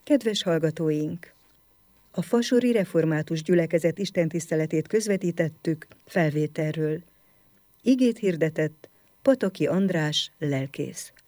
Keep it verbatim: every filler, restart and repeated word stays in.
Kedves hallgatóink! A fasori református gyülekezet istentiszteletét közvetítettük felvételről. Igét hirdetett Pataki András lelkész.